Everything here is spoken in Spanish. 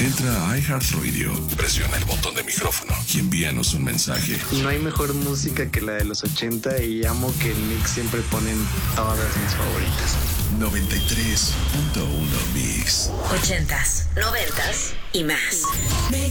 Entra a iHeartRadio, presiona el botón de micrófono y envíanos un mensaje. No hay mejor música que la de los 80 y amo que en Mix siempre ponen todas mis favoritas. 93.1 Mix. 80s, 90s y más.